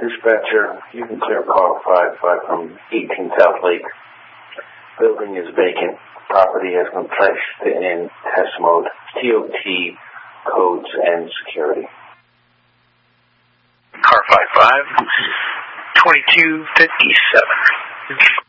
Dispatcher, you can clear car 55 from 18 South Lake. Building is vacant. Property has been placed in test mode. TOT, codes, and security. Car 55, 2257.